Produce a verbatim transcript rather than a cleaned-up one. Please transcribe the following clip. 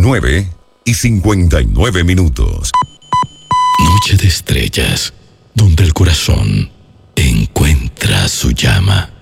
nueve y cincuenta y nueve minutos. Noche de estrellas, donde el corazón encuentra su llama.